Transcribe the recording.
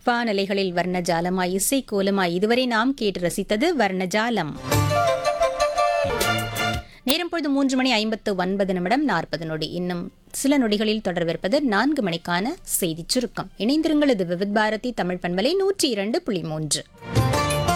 வானலைகளில் வர்ணஜாலமாய் இசை கோலமாய் இதுவரை நாம் கேட்டு ரசித்தது வர்ணஜாலம். நேரம் பொழுது 3:59 இன்னும் சில நொடிகளில் தொடர்விருப்பது 4 மணிக்கான செய்திச் சுருக்கம். இணைந்திருங்கள். இது விவித் பாரதி தமிழ் பண்பலை 102.3.